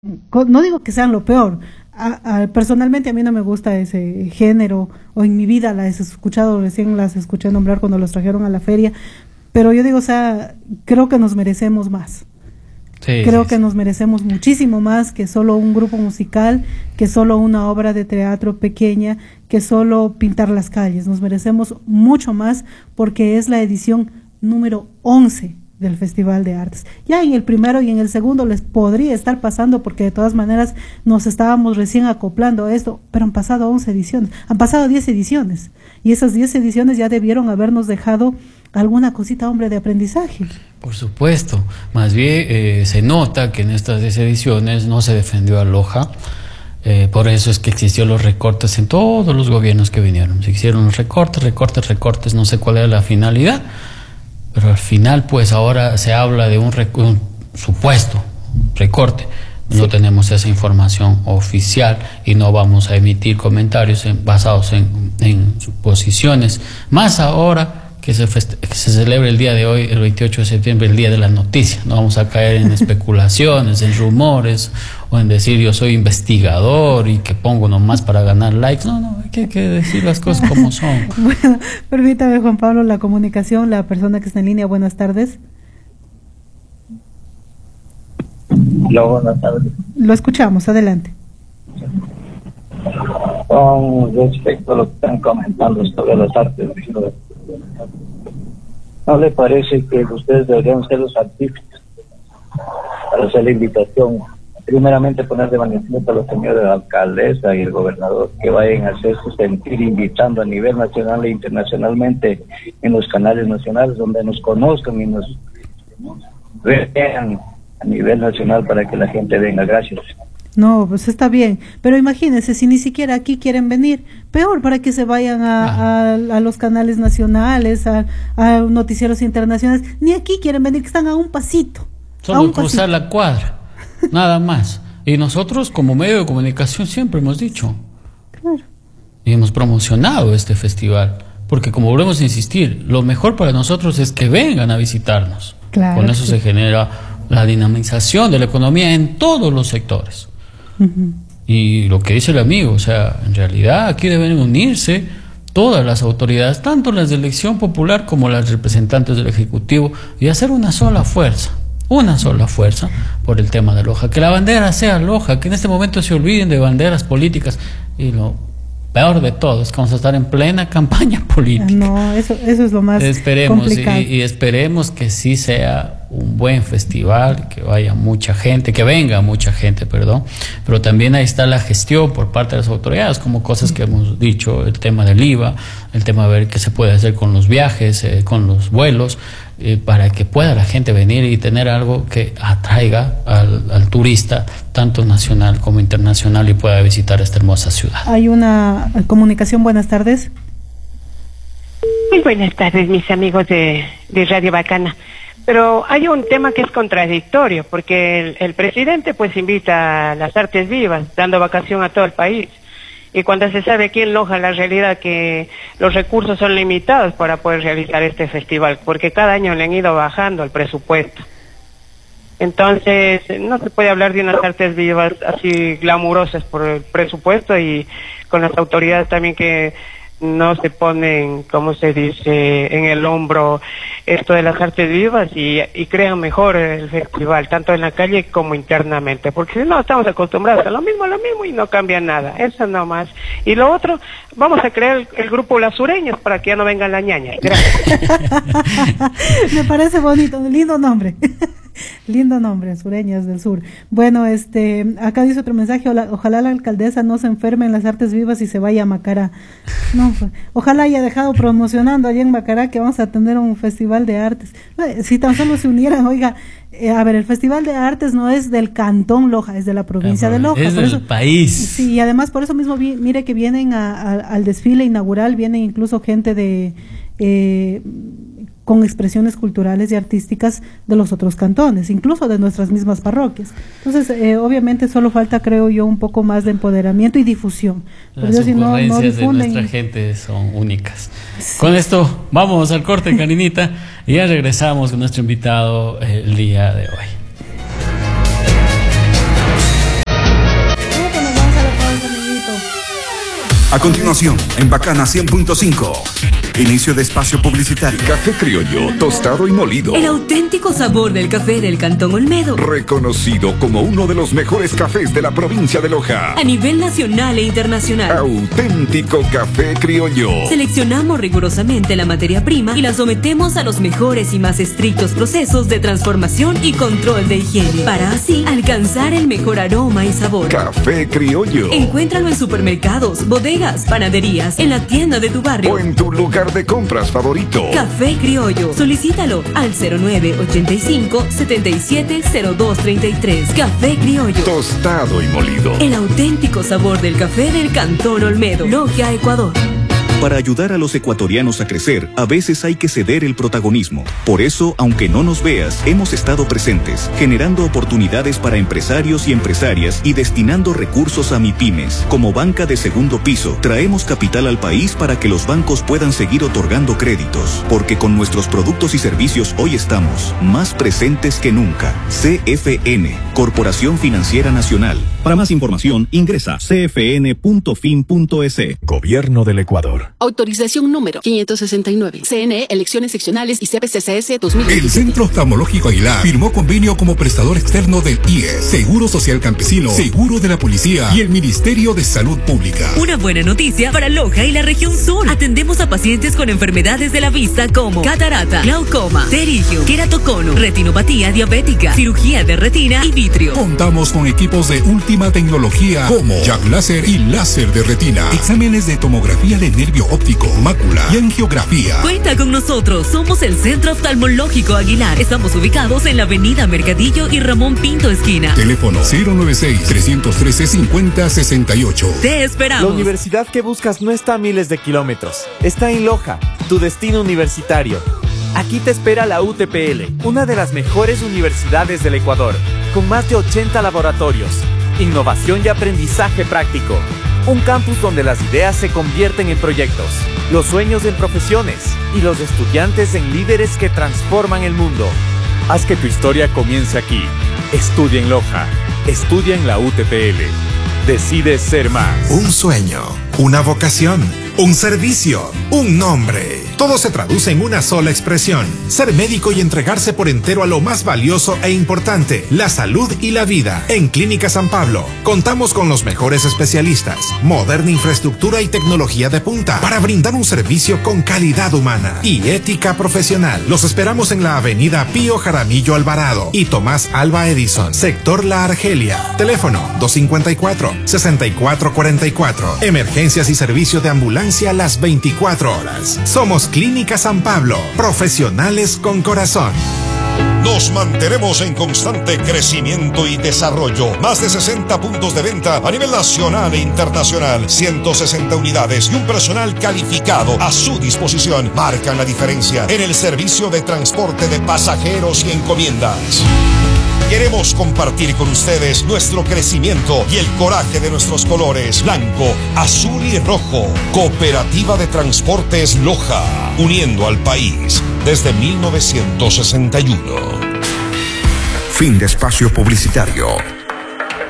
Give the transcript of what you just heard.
no digo que sean lo peor. Personalmente a mí no me gusta ese género, o en mi vida las he escuchado, recién las escuché nombrar cuando los trajeron a la feria, pero yo digo, o sea, creo que nos merecemos más. Sí, creo sí, que sí. nos merecemos muchísimo más que solo un grupo musical, que solo una obra de teatro pequeña, que solo pintar las calles. Nos merecemos mucho más porque es la edición número 11 del Festival de Artes. Ya en el primero y en el segundo les podría estar pasando porque de todas maneras nos estábamos recién acoplando a esto, pero han pasado 11 ediciones, han pasado 10 ediciones y esas 10 ediciones ya debieron habernos dejado alguna cosita, hombre, de aprendizaje. Por supuesto, más bien se nota que en estas 10 ediciones no se defendió a Loja, por eso es que existió los recortes en todos los gobiernos que vinieron. Se hicieron los recortes, no sé cuál era la finalidad, pero al final pues ahora se habla de un supuesto recorte. No tenemos esa información oficial y no vamos a emitir comentarios basados en suposiciones, más ahora que se celebre el día de hoy, el 28 de septiembre, el día de la noticia. No vamos a caer en especulaciones, en rumores, o en decir yo soy investigador y que pongo nomás para ganar likes. No, hay que decir las cosas como son. Bueno, permítame, Juan Pablo, la comunicación, la persona que está en línea, buenas tardes. Hola, buenas tardes. Lo escuchamos, adelante. Con respecto a lo que están comentando sobre las artes, ¿no le parece que ustedes deberían ser los artífices para hacer la invitación? Primeramente poner de manifiesto a los señores alcaldesa y el gobernador que vayan a hacerse sentir invitando a nivel nacional e internacionalmente en los canales nacionales donde nos conozcan y nos vean a nivel nacional para que la gente venga. Gracias. No, pues está bien, pero imagínense, si ni siquiera aquí quieren venir, peor para que se vayan a los canales nacionales, a noticieros internacionales, ni aquí quieren venir, que están a un pasito. Solo cruzar la cuadra, nada más. Y nosotros como medio de comunicación siempre hemos dicho, claro, y hemos promocionado este festival, porque como volvemos a insistir, lo mejor para nosotros es que vengan a visitarnos. Claro, con eso sí. se genera la dinamización de la economía en todos los sectores. Y lo que dice el amigo, o sea, en realidad aquí deben unirse todas las autoridades, tanto las de elección popular como las representantes del Ejecutivo, y hacer una sola fuerza por el tema de Loja. Que la bandera sea Loja, que en este momento se olviden de banderas políticas. Y lo peor de todo es que vamos a estar en plena campaña política. No, eso es lo más complicado. Y esperemos que sí sea un buen festival, que vaya mucha gente, que venga mucha gente, perdón, pero también ahí está la gestión por parte de las autoridades, como cosas que hemos dicho, el tema del IVA, el tema de ver qué se puede hacer con los viajes, con los vuelos, para que pueda la gente venir y tener algo que atraiga al turista, tanto nacional como internacional, y pueda visitar esta hermosa ciudad. Hay una comunicación, buenas tardes. Muy buenas tardes, mis amigos de Radio Bacana. Pero hay un tema que es contradictorio, porque el presidente pues invita a las artes vivas, dando vacación a todo el país. Y cuando se sabe aquí en Loja la realidad que los recursos son limitados para poder realizar este festival, porque cada año le han ido bajando el presupuesto. Entonces, no se puede hablar de unas artes vivas así glamurosas por el presupuesto, y con las autoridades también que no se ponen, como se dice, en el hombro esto de las artes vivas y crean mejor el festival, tanto en la calle como internamente, porque si no estamos acostumbrados a lo mismo y no cambia nada, eso nomás. Y lo otro, vamos a crear el grupo Las Sureñas para que ya no vengan las ñañas. Gracias. Me parece bonito, lindo nombre. Lindo nombre, Sureñas del Sur. Bueno, acá dice otro mensaje, ojalá la alcaldesa no se enferme en las artes vivas y se vaya a Macará. No, ojalá haya dejado promocionando allá en Macará que vamos a tener un festival de artes. Si tan solo se unieran, oiga, a ver, el festival de artes no es del cantón Loja, es de la provincia de Loja. Es del país. Sí, y además por eso mismo, mire que vienen al desfile inaugural, vienen incluso gente de con expresiones culturales y artísticas de los otros cantones, incluso de nuestras mismas parroquias. Entonces, obviamente solo falta, creo yo, un poco más de empoderamiento y difusión. Las ocurrencias de nuestra gente son únicas. Sí. Con esto vamos al corte, Karinita, y ya regresamos con nuestro invitado el día de hoy. A continuación, en Bacana 100.5, inicio de espacio publicitario. Café criollo, tostado y molido. El auténtico sabor del café del Cantón Olmedo. Reconocido como uno de los mejores cafés de la provincia de Loja. A nivel nacional e internacional. Auténtico café criollo. Seleccionamos rigurosamente la materia prima y la sometemos a los mejores y más estrictos procesos de transformación y control de higiene, para así alcanzar el mejor aroma y sabor. Café criollo. Encuéntralo en supermercados, bodegas, panaderías, en la tienda de tu barrio o en tu lugar de compras favorito. Café criollo. Solicítalo al 0985-770233. Café criollo. Tostado y molido. El auténtico sabor del café del Cantón Olmedo. Logia, Ecuador. Para ayudar a los ecuatorianos a crecer, a veces hay que ceder el protagonismo. Por eso, aunque no nos veas, hemos estado presentes, generando oportunidades para empresarios y empresarias y destinando recursos a MIPYMES. Como banca de segundo piso, traemos capital al país para que los bancos puedan seguir otorgando créditos. Porque con nuestros productos y servicios hoy estamos más presentes que nunca. CFN, Corporación Financiera Nacional. Para más información, ingresa cfn.fin.es. Gobierno del Ecuador. Autorización número 569. CNE, elecciones seccionales y CPCCS 2020. El Centro Oftalmológico Aguilar firmó convenio como prestador externo del IES, Seguro Social Campesino, Seguro de la Policía y el Ministerio de Salud Pública. Una buena noticia para Loja y la región sur. Atendemos a pacientes con enfermedades de la vista como catarata, glaucoma, pterigio, queratocono, retinopatía diabética, cirugía de retina y vitrio. Contamos con equipos de última tecnología como Jack Láser y láser de retina, exámenes de tomografía de nervio óptico, mácula y angiografía. Cuenta con nosotros, somos el Centro Oftalmológico Aguilar. Estamos ubicados en la avenida Mercadillo y Ramón Pinto esquina. Teléfono 096-313-5068. Te esperamos. La universidad que buscas no está a miles de kilómetros, está en Loja, tu destino universitario. Aquí te espera la UTPL, una de las mejores universidades del Ecuador, con más de 80 laboratorios, innovación y aprendizaje práctico. Un campus donde las ideas se convierten en proyectos, los sueños en profesiones y los estudiantes en líderes que transforman el mundo. Haz que tu historia comience aquí. Estudia en Loja. Estudia en la UTPL. Decide ser más. Un sueño, una vocación, un servicio, un nombre. Todo se traduce en una sola expresión: ser médico y entregarse por entero a lo más valioso e importante, la salud y la vida. En Clínica San Pablo contamos con los mejores especialistas, moderna infraestructura y tecnología de punta para brindar un servicio con calidad humana y ética profesional. Los esperamos en la avenida Pío Jaramillo Alvarado y Tomás Alba Edison, sector La Argelia. Teléfono 254-6444. Emergencias y servicio de ambulancia las 24 horas. Somos Clínica San Pablo, profesionales con corazón. Nos mantenemos en constante crecimiento y desarrollo. Más de 60 puntos de venta a nivel nacional e internacional. 160 unidades y un personal calificado a su disposición marcan la diferencia en el servicio de transporte de pasajeros y encomiendas. Queremos compartir con ustedes nuestro crecimiento y el coraje de nuestros colores blanco, azul y rojo. Cooperativa de Transportes Loja, uniendo al país desde 1961. Fin de espacio publicitario.